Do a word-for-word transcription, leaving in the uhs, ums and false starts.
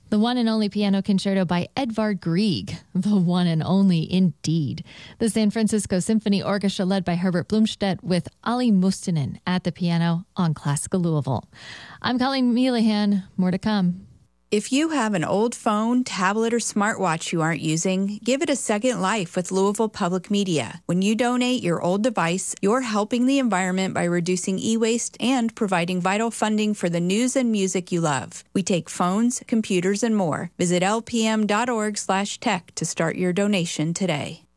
The one and only piano concerto by Edvard Grieg. The one and only indeed. The San Francisco Symphony Orchestra led by Herbert Blomstedt with Ali Mustonen at the piano on Classical Louisville. I'm Colleen Mealahan. More to come. If you have an old phone, tablet, or smartwatch you aren't using, give it a second life with Louisville Public Media. When you donate your old device, you're helping the environment by reducing e-waste and providing vital funding for the news and music you love. We take phones, computers, and more. Visit lpm.org slash tech to start your donation today.